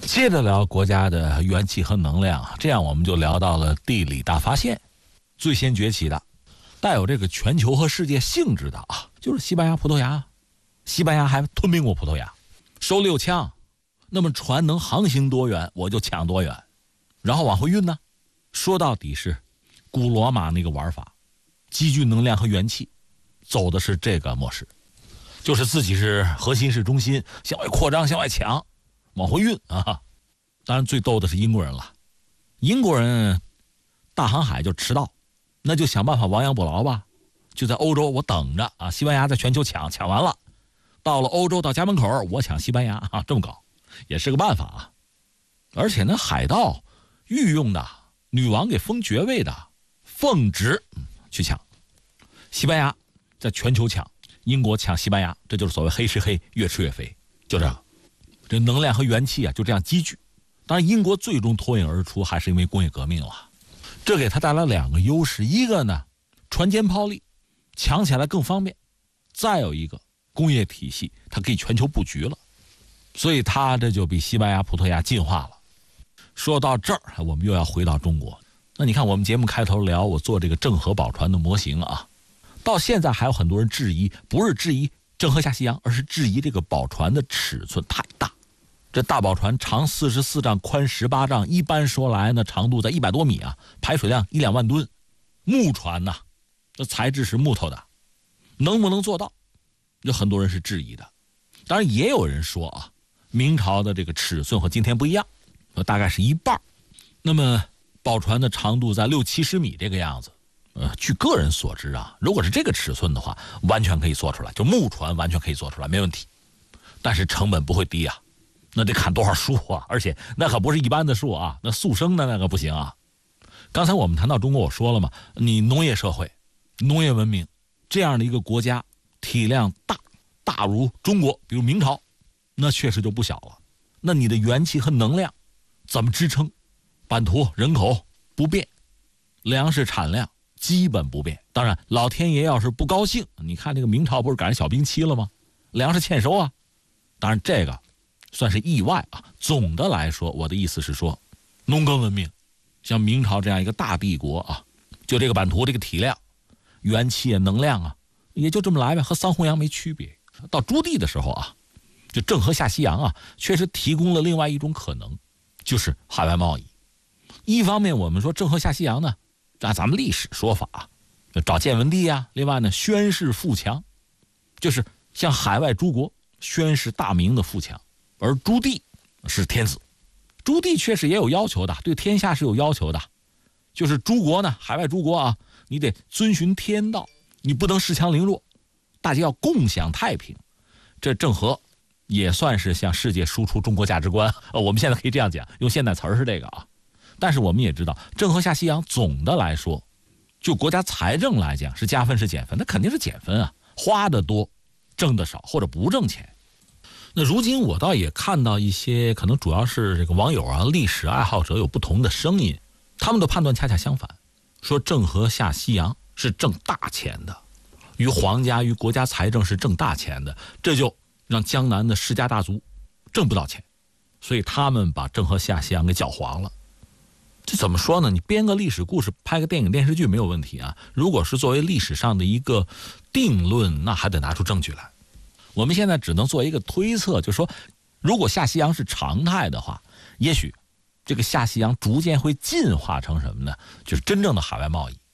接着聊国家的元气和能量，这样我们就聊到了地理大发现。最先崛起的带有这个全球和世界性质的啊，就是西班牙、葡萄牙。西班牙还吞并过葡萄牙，手里有枪，那么船能航行多远我就抢多远，然后往回运呢，说到底是古罗马那个玩法，积聚能量和元气，走的是这个模式，就是自己是核心是中心，向外扩张，向外抢，往回运啊。当然最逗的是英国人了，英国人大航海就迟到，那就想办法亡羊补牢吧，就在欧洲我等着啊，西班牙在全球抢完了，到了欧洲到家门口我抢西班牙啊，这么搞也是个办法啊。而且呢，海盗御用的女王给封爵位的奉旨去抢，西班牙在全球抢，英国抢西班牙，这就是所谓黑吃黑，越吃越肥，就这样，这能量和元气啊就这样积聚。当然英国最终脱颖而出还是因为工业革命了，这给他带来两个优势，一个呢船坚炮利，抢起来更方便，再有一个工业体系它可以全球布局了，所以它这就比西班牙、葡萄牙进化了。说到这儿我们又要回到中国，那你看我们节目开头聊我做这个郑和宝船的模型啊，到现在还有很多人质疑，不是质疑郑和下西洋，而是质疑这个宝船的尺寸太大。这大宝船长44丈，宽18丈，一般说来呢，长度在100多米啊，排水量1-2万吨，木船呐，这材质是木头的，能不能做到？有很多人是质疑的。当然也有人说啊，明朝的这个尺寸和今天不一样，大概是一半。那么宝船的长度在60-70米这个样子，据个人所知啊，如果是这个尺寸的话，完全可以做出来，就木船完全可以做出来，没问题。但是成本不会低啊。那得砍多少树啊，而且那可不是一般的树啊，那速生的那个不行啊。刚才我们谈到中国，我说了嘛，你农业社会、农业文明这样的一个国家，体量大如中国，比如明朝，那确实就不小了。那你的元气和能量怎么支撑？版图、人口不变，粮食产量基本不变。当然老天爷要是不高兴，你看这个明朝不是赶上小冰期了吗？粮食欠收啊。当然这个算是意外啊。总的来说，我的意思是说，农耕文明像明朝这样一个大帝国啊，就这个版图、这个体量、元气啊、能量啊，也就这么来呗，和桑弘羊没区别。到朱棣的时候啊，就郑和下西洋啊，确实提供了另外一种可能，就是海外贸易。一方面我们说郑和下西洋呢，按咱们历史说法啊，找建文帝啊，另外呢宣示富强，就是向海外诸国宣示大明的富强。而朱棣是天子，朱棣确实也有要求的，对天下是有要求的，就是诸国呢，海外诸国啊，你得遵循天道，你不能恃强凌弱，大家要共享太平。这郑和也算是向世界输出中国价值观，我们现在可以这样讲，用现代词儿是这个啊。但是我们也知道，郑和下西洋总的来说，就国家财政来讲是加分是减分？那肯定是减分啊，花的多，挣的少或者不挣钱。那如今我倒也看到一些可能主要是这个网友啊、历史爱好者有不同的声音，他们的判断恰恰相反，说郑和下西洋是挣大钱的，于皇家于国家财政是挣大钱的，这就让江南的世家大族挣不到钱，所以他们把郑和下西洋给搅黄了。这怎么说呢？你编个历史故事，拍个电影电视剧没有问题啊，如果是作为历史上的一个定论，那还得拿出证据来。我们现在只能做一个推测，就是说如果下西洋是常态的话，也许这个下西洋逐渐会进化成什么呢？就是真正的海外贸易。